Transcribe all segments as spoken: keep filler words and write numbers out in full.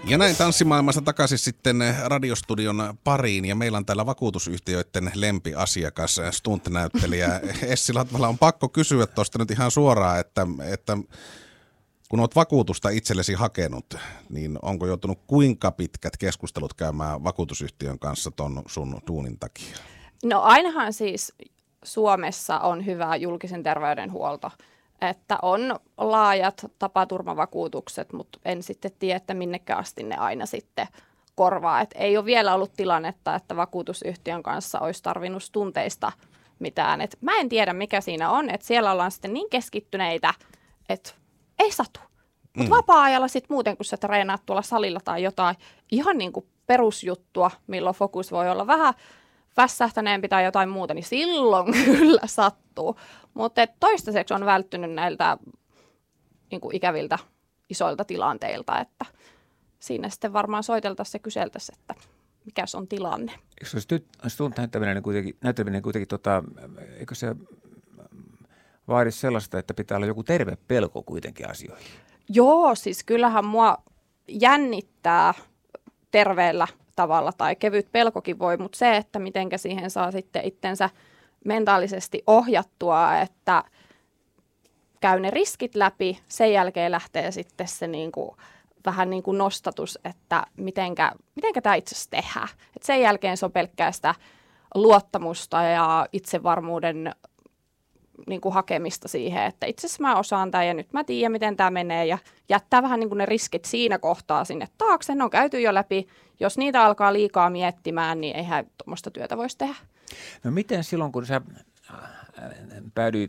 Ja näin tanssimaailmassa takaisin sitten radiostudion pariin, ja meillä on täällä vakuutusyhtiöiden lempiasiakas, stunt-näyttelijä Essi Latvala. On pakko kysyä tuosta nyt ihan suoraan, että, että kun olet vakuutusta itsellesi hakenut, niin onko joutunut kuinka pitkät keskustelut käymään vakuutusyhtiön kanssa ton sun duunin takia? No ainahan siis Suomessa on hyvä julkisen terveydenhuolto. Että on laajat tapaturmavakuutukset, mutta en sitten tiedä, että minnekä asti ne aina sitten korvaa. Et ei ole vielä ollut tilannetta, että vakuutusyhtiön kanssa olisi tarvinnut tunteista mitään. Et mä en tiedä, mikä siinä on, että siellä ollaan sitten niin keskittyneitä, että ei satu. Mutta mm. vapaa-ajalla sitten muuten, kun sä treenaat tuolla salilla tai jotain ihan niin kuin perusjuttua, milloin fokus voi olla vähän vässähtäneempi tai jotain muuta, niin silloin kyllä sattuu. Mutta toistaiseksi on välttynyt näiltä niin kuin ikäviltä isoilta tilanteilta, että siinä sitten varmaan soiteltaisiin ja kyseltäisiin, että mikä on tilanne. Eikö se stunt näyttäminen kuitenkin, näyttäminen kuitenkin tota, eikö se vaadi sellaista, että pitää olla joku terve pelko kuitenkin asioihin? Joo, siis kyllähän mua jännittää terveellä tavalla tai kevyt pelkokin voi, mutta se, että mitenkä siihen saa sitten itsensä mentaalisesti ohjattua, että käy ne riskit läpi, sen jälkeen lähtee sitten se niin kuin, vähän niin kuin nostatus, että mitenkä, mitenkä tämä itse asiassa tehdään. Et sen jälkeen se on pelkkää sitä luottamusta ja itsevarmuuden niin kuin hakemista siihen, että itse asiassa mä osaan tämän ja nyt mä tiedän, miten tämä menee ja jättää vähän niin kuin ne riskit siinä kohtaa sinne taakse. Ne on käyty jo läpi. Jos niitä alkaa liikaa miettimään, niin eihän tuommoista työtä voisi tehdä. No miten silloin, kun sä päädyit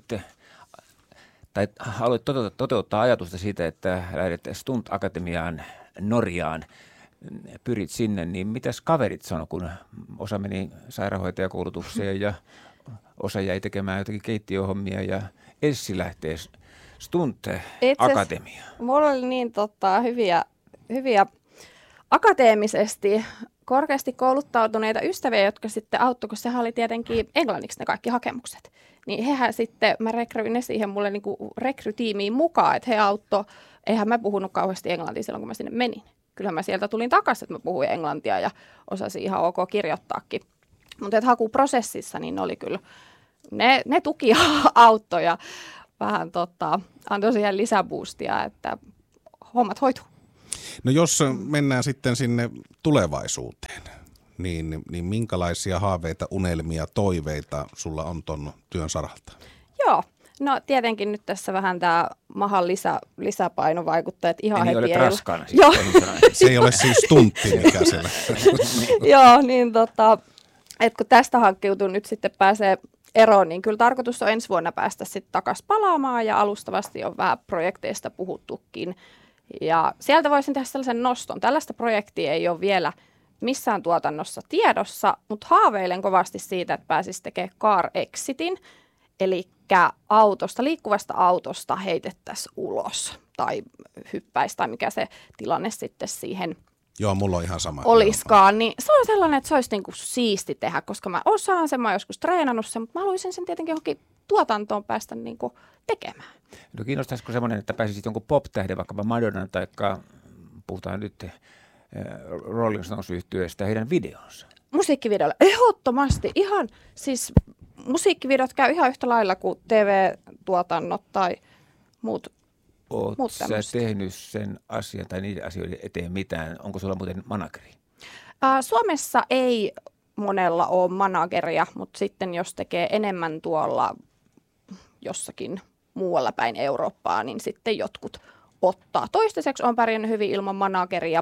tai haluat toteuttaa ajatusta siitä, että lähdet Stunt Akatemiaan Norjaan, pyrit sinne, niin mitäs kaverit sanoi, kun osa meni sairaanhoitajakoulutukseen ja osa jäi tekemään jotakin keittiöhommia ja Essi lähtee Stunt Akatemiaan? Mulla oli niin tota, hyviä, hyviä akateemisesti korkeasti kouluttautuneita ystäviä, jotka sitten auttoi, kun sehän oli tietenkin englanniksi ne kaikki hakemukset. Niin hehän sitten, mä rekryin ne siihen mulle niinku rekrytiimiin mukaan, että he auttoi. Eihän mä puhunut kauheasti englantia silloin, kun mä sinne menin. Kyllähän mä sieltä tulin takaisin, että mä puhuin englantia ja osasin ihan ok kirjoittaakin. Mutta hakuprosessissa niin oli kyllä, ne, ne tuki auttoi ja vähän tota, antoi siihen lisäboostia, että hommat hoituu. No jos mennään sitten sinne tulevaisuuteen, niin, niin minkälaisia haaveita, unelmia, toiveita sulla on ton työn saralta? Joo, no tietenkin nyt tässä vähän tämä mahan lisä, lisäpaino vaikuttaa, että ihan heti ei olet raskaana. Joo. Se ei ole siis stuntti, mikä siellä. Joo, niin tota, että kun tästä hankkiutuu nyt sitten pääsee eroon, niin kyllä tarkoitus on ensi vuonna päästä sitten takaisin palaamaan ja alustavasti on vähän projekteista puhuttukin. Ja sieltä voisin tehdä sellaisen noston. Tällaista projektia ei ole vielä missään tuotannossa tiedossa, mutta haaveilen kovasti siitä, että pääsisi tekemään car exitin, eli autosta, liikkuvasta autosta heitettäisiin ulos tai hyppäisi tai mikä se tilanne sitten siihen Joo, mulla on ihan sama. Oliskaan, niin se on sellainen, että se olisi niinku siisti tehdä, koska mä osaan sen, mä oon joskus treenannut sen, mutta mä haluaisin sen tietenkin johonkin tuotantoon päästä niinku tekemään. No kiinnostaisiko semmoinen, että pääsisit jonkun pop-tähden, vaikkapa Madonna, tai puhutaan nyt Rolling Stones-yhtyeestä, heidän videonsa? Musiikkivideolla, ehdottomasti. Ihan, siis musiikkivideot käy ihan yhtä lailla kuin T V-tuotannot tai muut. Oletko sä tehnyt sen asian tai niiden asioiden eteen mitään? Onko sulla muuten manageri? Ää, Suomessa ei monella ole manageria, mutta sitten jos tekee enemmän tuolla jossakin muualla päin Eurooppaa, niin sitten jotkut ottaa. Toistaiseksi olen pärjännyt hyvin ilman manageria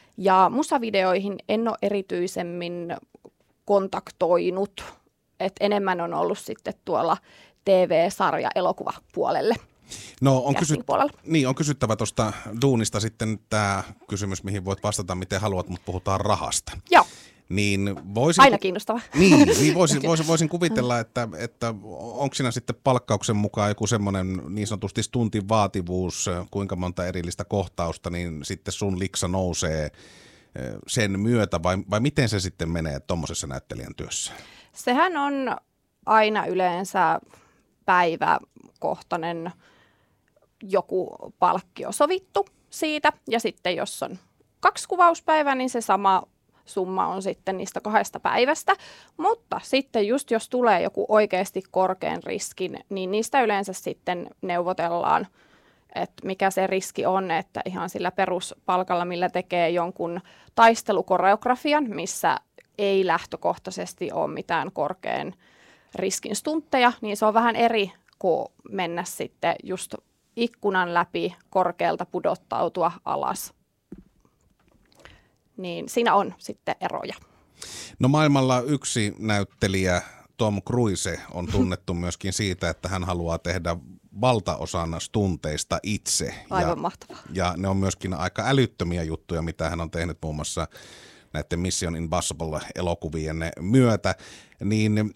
ja musavideoihin en ole erityisemmin kontaktoinut, että enemmän on ollut sitten tuolla T V-sarja elokuvapuolelle. No on, kysyt, niin, on kysyttävä tuosta duunista sitten tämä kysymys, mihin voit vastata miten haluat, mutta puhutaan rahasta. Joo. Niin voisin, Aina kiinnostava. Niin, niin voisin, voisin, voisin kuvitella, että, että onko siinä sitten palkkauksen mukaan joku semmoinen niin sanotusti stuntin vaativuus, kuinka monta erillistä kohtausta, niin sitten sun liksa nousee sen myötä, vai, vai miten se sitten menee tuommoisessa näyttelijän työssä? Sehän on aina yleensä päiväkohtainen joku palkkio sovittu siitä, ja sitten jos on kaksi kuvauspäivää, niin se sama summa on sitten niistä kahdesta päivästä. Mutta sitten just jos tulee joku oikeasti korkean riskin, niin niistä yleensä sitten neuvotellaan, että mikä se riski on, että ihan sillä peruspalkalla, millä tekee jonkun taistelukoreografian, missä ei lähtökohtaisesti ole mitään korkean riskin stuntteja, niin se on vähän eri kuin mennä sitten just ikkunan läpi korkealta pudottautua alas. Niin siinä on sitten eroja. No maailmalla yksi näyttelijä, Tom Cruise, on tunnettu myöskin siitä, että hän haluaa tehdä valtaosan stunteista itse. Aivan ja, mahtavaa. Ja ne on myöskin aika älyttömiä juttuja, mitä hän on tehnyt muun muassa näiden Mission Impossible-elokuvien myötä. Niin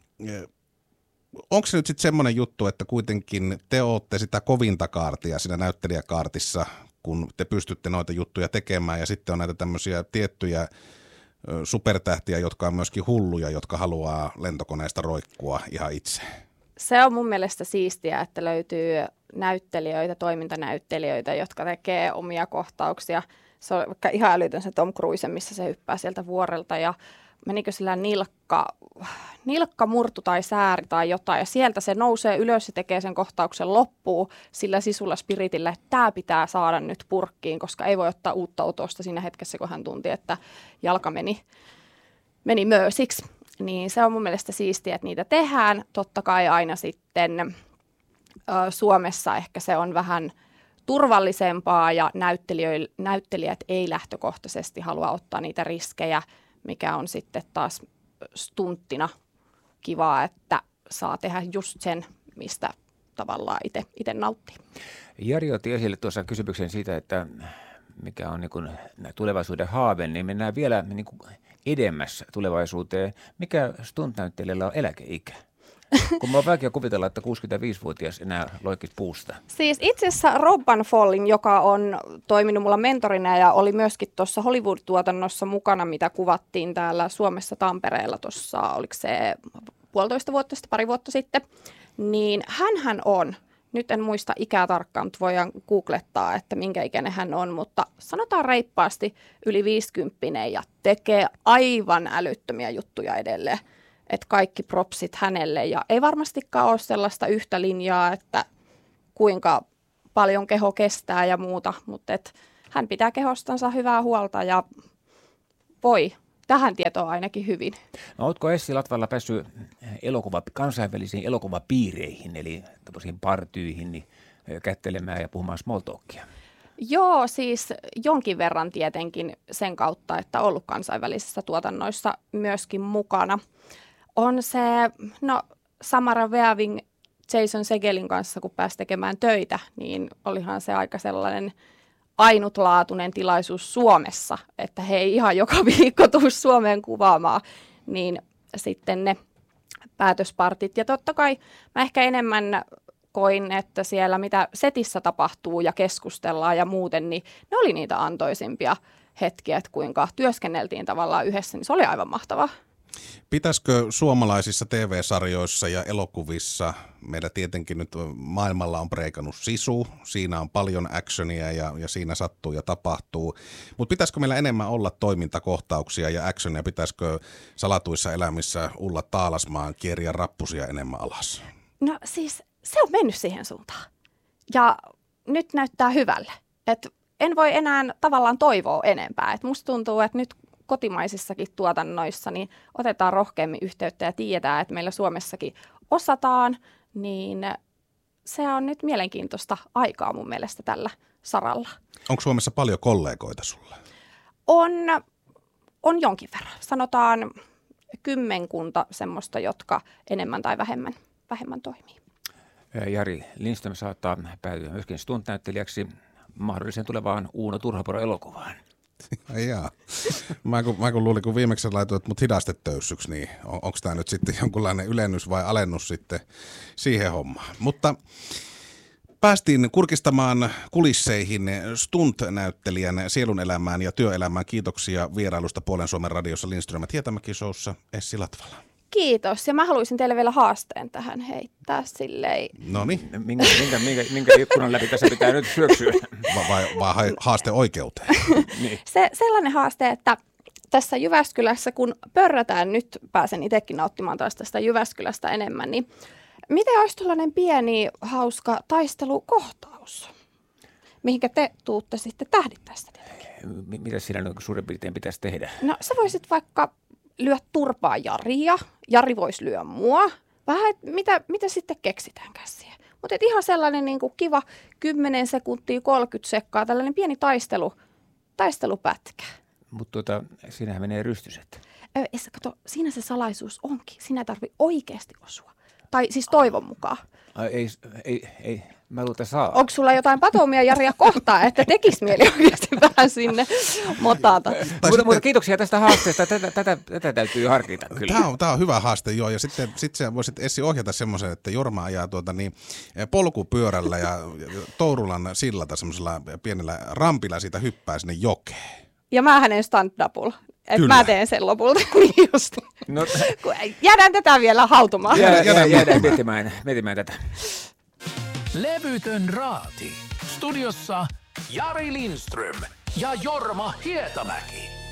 onko se nyt sitten semmoinen juttu, että kuitenkin te olette sitä kovinta kaartia siinä näyttelijäkaartissa, kun te pystytte noita juttuja tekemään, ja sitten on näitä tämmöisiä tiettyjä supertähtiä, jotka on myöskin hulluja, jotka haluaa lentokoneesta roikkua ihan itse. Se on mun mielestä siistiä, että löytyy näyttelijöitä, toimintanäyttelijöitä, jotka tekee omia kohtauksia. Se on vaikka ihan älytön se Tom Cruise, missä se hyppää sieltä vuorelta ja menikö sillä nilkka, nilkka murtu tai sääri tai jotain, ja sieltä se nousee ylös ja tekee sen kohtauksen loppuun sillä sisulla spiritillä, että tämä pitää saada nyt purkkiin, koska ei voi ottaa uutta otosta siinä hetkessä, kun hän tunti, että jalka meni, meni möösiksi. Niin se on mun mielestä siistiä, että niitä tehdään. Totta kai aina sitten ö, Suomessa ehkä se on vähän turvallisempaa, ja näyttelijät ei lähtökohtaisesti halua ottaa niitä riskejä, mikä on sitten taas stunttina kivaa, että saa tehdä just sen, mistä tavallaan itse nauttii. Jari otti esille tuossa kysymyksen siitä, että mikä on niin kuin tulevaisuuden haave, niin mennään vielä niin kuin edemmässä tulevaisuuteen. Mikä stunt-näyttelijällä on eläkeikä? Kun mä oon vaikea kuvitella, että kuusikymmentäviisivuotias enää loikisi puusta. Siis itse asiassa Robban Fallin, joka on toiminut mulla mentorina ja oli myöskin tuossa Hollywood-tuotannossa mukana, mitä kuvattiin täällä Suomessa Tampereella tuossa, oliko se puolitoista vuotta sitten, pari vuotta sitten, niin hänhän on, nyt en muista ikää tarkkaan, mutta voidaan googlettaa, että minkä ikäinen hän on, mutta sanotaan reippaasti yli viisikymppinen ja tekee aivan älyttömiä juttuja edelleen. Että kaikki propsit hänelle, ja ei varmastikaan ole sellaista yhtä linjaa, että kuinka paljon keho kestää ja muuta, mutta et hän pitää kehostansa hyvää huolta ja voi tähän tietoon ainakin hyvin. No, ootko Essi Latvalla päässyt elokuva, kansainvälisiin elokuvapiireihin, eli tämmöisiin partyihin, niin kättelemään ja puhumaan small talkia? Joo, siis jonkin verran tietenkin sen kautta, että ollut kansainvälisissä tuotannoissa myöskin mukana. On se, no Samara Weaving Jason Segelin kanssa, kun pääsi tekemään töitä, niin olihan se aika sellainen ainutlaatuinen tilaisuus Suomessa, että he ei ihan joka viikko tule Suomeen kuvaamaan, niin sitten ne päätöspartit. Ja totta kai mä ehkä enemmän koin, että siellä mitä setissä tapahtuu ja keskustellaan ja muuten, niin ne oli niitä antoisimpia hetkiä, että kuinka työskenneltiin tavallaan yhdessä, niin se oli aivan mahtavaa. Pitäisikö suomalaisissa T V-sarjoissa ja elokuvissa, meillä tietenkin nyt maailmalla on breikannut sisu, siinä on paljon actionia ja, ja siinä sattuu ja tapahtuu, mutta pitäisikö meillä enemmän olla toimintakohtauksia ja actionia, pitäisikö salatuissa elämissä Ulla Taalasmaan kieriä rappusia enemmän alas? No siis se on mennyt siihen suuntaan ja nyt näyttää hyvälle, että en voi enää tavallaan toivoa enempää, että musta tuntuu, että nyt kotimaisissakin tuotannoissa, niin otetaan rohkeammin yhteyttä ja tiedetään, että meillä Suomessakin osataan, niin se on nyt mielenkiintoista aikaa mun mielestä tällä saralla. Onko Suomessa paljon kollegoita sulle? On, on jonkin verran. Sanotaan kymmenkunta semmoista, jotka enemmän tai vähemmän, vähemmän toimii. Jari Lindström saattaa päätyä myöskin stunt-näyttelijäksi mahdollisen tulevaan Uuno Turhapuro-elokuvaan. Ai jaa. Mä kun, mä kun luulin, kun viimeksi laitoit mut hidastetöyssyksi, niin on, onko tämä nyt sitten jonkunlainen ylennys vai alennus sitten siihen hommaan. Mutta päästiin kurkistamaan kulisseihin stunt-näyttelijän sielunelämään ja työelämään. Kiitoksia vierailusta Puolen Suomen radiossa Lindström ja Tietämäki-showssa Essi Latvala. Kiitos. Ja mä haluaisin teille vielä haasteen tähän heittää silleen. Noniin. Minkä, minkä, minkä, minkä ikkunan läpi tässä pitää nyt syöksyä? Va- vai, vai haaste oikeuteen? Niin. Se, sellainen haaste, että tässä Jyväskylässä, kun pörrätään, nyt pääsen itsekin nauttimaan taas tästä Jyväskylästä enemmän, niin miten olisi tällainen pieni, hauska taistelukohtaus, mihinkä te tuutte sitten tähdittäistä tietenkin? M- mitä siinä nyt suurin piirtein pitäisi tehdä? No sä voisit vaikka lyö turpaa Jaria, Jari voisi lyö mua, vähän, että mitä, mitä sitten keksitäänkään siihen. Mutta ihan sellainen niin kuin kiva kymmenen sekuntia, kolmekymmentä sekkaa, tällainen pieni taistelu, taistelupätkä. Mutta tuota, siinähän menee rystyset. Öö, ja se, kato, siinä se salaisuus onkin. Sinä ei tarvitse oikeasti osua. Tai siis toivon mukaan. Ai, ei, ei, ei, mä luulen, että saa. Onko sulla jotain patoumia Jaria kohtaa, että tekisi mieli oikeasti vähän sinne motata? Mutta, sitten, mutta kiitoksia tästä haasteesta. Tätä, tätä, tätä täytyy harkita kyllä. Tämä on, tämä on hyvä haaste, joo. Ja sitten sit sä voisit Essi ohjata semmoisen, että Jorma ajaa tuota, niin, polkupyörällä ja Tourulan sillalta semmoisella pienellä rampilla siitä hyppää sinne jokeen. Ja mä hänen stand-upulla. Että Kyllä. mä teen sen lopulta. Niin just. No, Jäädään tätä vielä hautumaan. jäädään, Jäädään jäädään miettimään. miettimään, miettimään tätä. Levytön raati. Studiossa Jari Lindström ja Jorma Hietamäki.